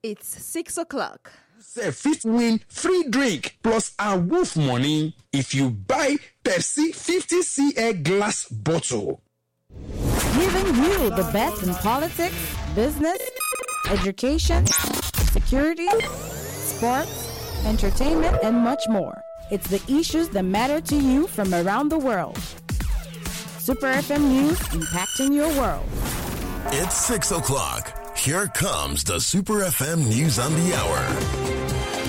It's 6 o'clock. Say fit win free drink plus a wolf money if you buy Pepsi 50cl glass bottle. Giving you the best in politics, business, education, security, sports, entertainment, and much more. It's the issues that matter to you from around the world. Super FM News, impacting your world. It's 6 o'clock. Here comes the Super FM News on the Hour.